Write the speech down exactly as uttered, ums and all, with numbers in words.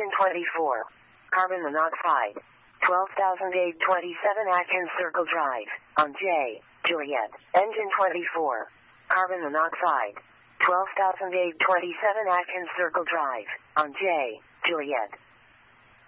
Engine twenty-four. Carbon monoxide. twelve thousand eight hundred twenty-seven Atkins Circle Drive. On J. Juliet. Engine twenty-four. Carbon monoxide. twelve thousand eight hundred twenty-seven Atkins Circle Drive. On J. Juliet.